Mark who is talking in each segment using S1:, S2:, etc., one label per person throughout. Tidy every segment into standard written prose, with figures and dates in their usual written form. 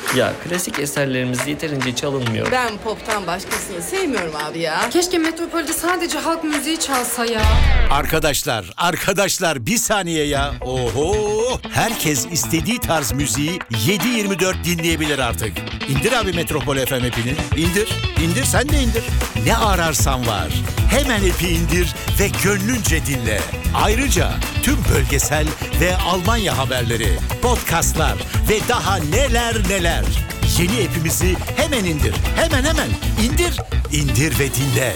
S1: Ya klasik eserlerimiz yeterince çalınmıyor.
S2: Ben poptan başkasını sevmiyorum abi ya.
S3: Keşke Metropol'de sadece halk müziği çalsa ya.
S4: Arkadaşlar bir saniye ya. Oho! Herkes istediği tarz müziği 7/24 dinleyebilir artık. İndir abi Metropol FM app'ini. İndir sen de indir. Ne ararsan var. Hemen app'i indir ve gönlünce dinle. Ayrıca tüm bölgesel ve Almanya haberleri, podcastlar ve daha neler. Yeni app'imizi hemen indir. Hemen indir ve dinle.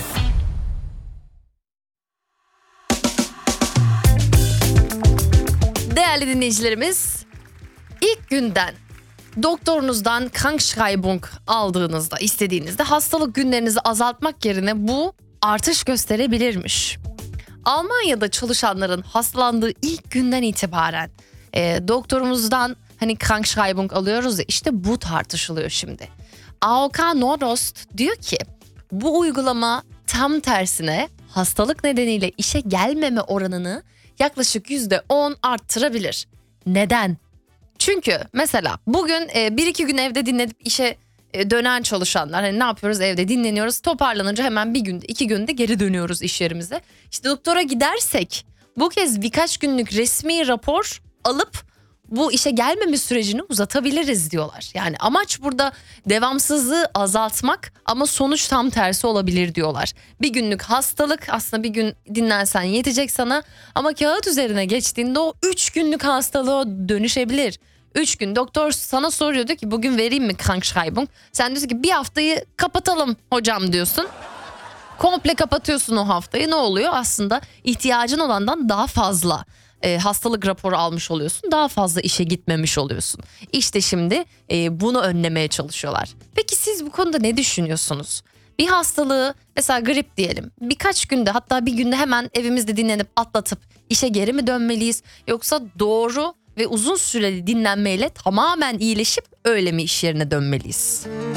S5: Değerli dinleyicilerimiz, ilk günden doktorunuzdan Krankschreibung aldığınızda, istediğinizde hastalık günlerinizi azaltmak yerine bu artış gösterebilirmiş. Almanya'da çalışanların hastalandığı ilk günden itibaren doktorumuzdan hani Krankschreibung alıyoruz ya, işte bu tartışılıyor şimdi. AOK Nordost diyor ki bu uygulama tam tersine hastalık nedeniyle işe gelmeme oranını yaklaşık %10 arttırabilir. Neden? Çünkü mesela bugün 1-2 gün evde dinlenip işe dönen çalışanlar, hani ne yapıyoruz, evde dinleniyoruz, toparlanınca hemen 1 günde 2 günde geri dönüyoruz iş yerimize. İşte doktora gidersek bu kez birkaç günlük resmi rapor alıp bu işe gelmeme sürecini uzatabiliriz diyorlar. Yani amaç burada devamsızlığı azaltmak ama sonuç tam tersi olabilir diyorlar. Bir günlük hastalık aslında bir gün dinlensen yetecek sana ama kağıt üzerine geçtiğinde o 3 günlük hastalığa dönüşebilir. 3 gün doktor sana soruyordu ki bugün vereyim mi Krankschreibung? Sen diyorsun ki bir haftayı kapatalım hocam diyorsun. Komple kapatıyorsun o haftayı, ne oluyor? Aslında ihtiyacın olandan daha fazla hastalık raporu almış oluyorsun. Daha fazla işe gitmemiş oluyorsun. İşte şimdi bunu önlemeye çalışıyorlar. Peki siz bu konuda ne düşünüyorsunuz? Bir hastalığı, mesela grip diyelim, birkaç günde, hatta bir günde hemen evimizde dinlenip atlatıp işe geri mi dönmeliyiz? Yoksa doğru ve uzun süreli dinlenmeyle tamamen iyileşip öyle mi iş yerine dönmeliyiz?